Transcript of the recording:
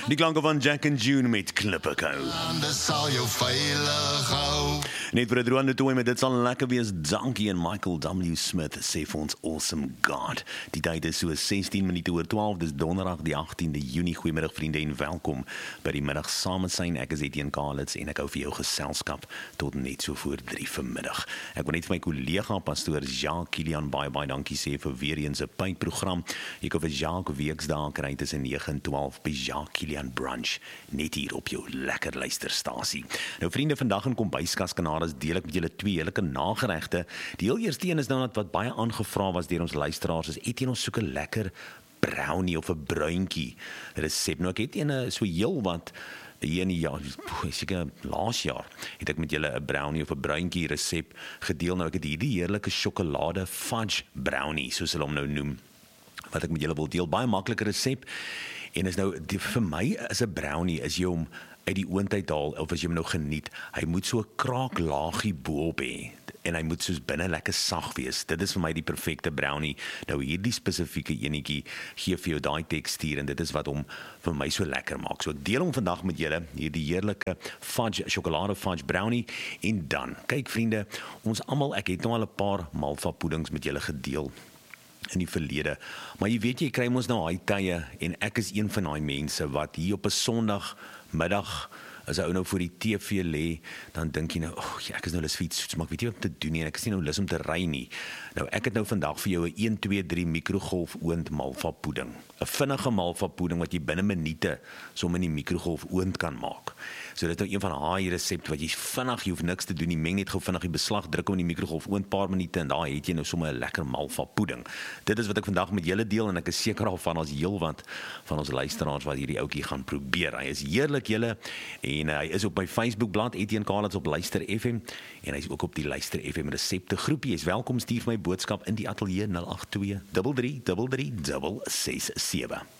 Die klanke van Jack and June met Klippekou. Sal jou veilig hou. Net vir 'n droomde toe met dit sal lekker wees. Dankie en Michael W. Smith sê vir ons Awesome God. Die tyd is so 16 minute oor 12, dis donderdag die 18de Junie. Goeiemiddag vriende en welkom by die middag samesyn. Ek is Etienne Kalitz en ek hou vir jou geselskap tot net so voor 3 vanmiddag. Ek wil net vir my kollega pastoor Jacques Kilian baie dankie sê vir weer eens 'n pyprogram. Jy kan vir Jacques weksdae kry tussen 9 en 12 by Jacques Kilian Brunch, net hier op jou lekker luisterstasie. Nou vriende, vandag in Kombuiskas Kanades deel ek met julle twee heerlike nageregte. Die heel eerste een is nou wat baie aangevra was deur ons luisteraars, is Etienne, ons soek 'n lekker brownie of 'n bruintjie resep. Nou ek het een so heel wat hier in die jaar, seker laas jaar, het ek met julle 'n brownie of 'n bruintjie resep gedeel. Nou ek het hierdie heerlike sjokolade fudge brownie, soos hulle hom nou noem, wat ek met julle wil deel. Baie maklike resep. En is nou, vir my is 'n brownie, is jy hom uit die oond uithaal, of as jy hom nou geniet, hy moet so 'n kraaklaagie bo-op hê, en hy moet soos binne lekker sag wees. Dit is vir my die perfekte brownie. Nou hierdie spesifieke enetjie gee vir jou daai tekstuur, en dit is wat hom vir my so lekker maak. So ek deel hom vandag met julle, hierdie heerlike fudge, sjokolade fudge brownie. En dan, kyk vriende, ons almal, ek het nou al 'n paar malva puddings met julle gedeel in die verlede, maar jy weet, jy kry ons nou daai tye, en ek is een van daai mense wat hier op 'n Sondagmiddag, as 'n ou nou voor die TV lê, dan dink jy nou, ek is nou lus vir iets, maar ek weet nie wat om te doen nie, en ek is nie nou lus om te ry nie. Nou ek het nou vandag vir jou 'n 1, 2, 3 mikrogolf oond malva pudding, 'n vinnige malva pudding wat jy binne minute som in die mikrogolf oond kan maak. So dit is nou een van daai resepte wat jy vinnig, jy hoef niks te doen nie, meng net gou vinnig die beslag, druk hom in die mikrogolf oond paar minute, en daar het jy nou sommer 'n lekker malva pudding. Dit is wat ek vandag met julle deel, en ek is seker daarvan as heelwat van ons luisteraars wat hierdie ouetjie gaan probeer. Hy is heerlik julle, en hy is op my Facebookblad Etienne Kalitz op Luister FM, en hy is ook op die Luister FM resepte groepie. Jy is welkom, stuur my boodskap in die ateljee 082 33 33 667.